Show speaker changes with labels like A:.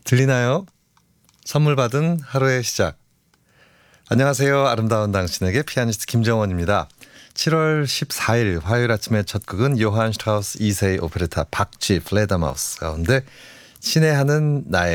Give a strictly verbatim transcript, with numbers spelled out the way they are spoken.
A: 들리나요? 선물 받은 하루의 시작. 안녕하세요. 아름다운 당신에게 피아니스트 김정원입니다. 칠월 십사일 화요일 아침의 첫 곡은 요한 슈트라우스 이 세의 오페레타 박쥐 플레다마우스 가운데 신의 하는 나의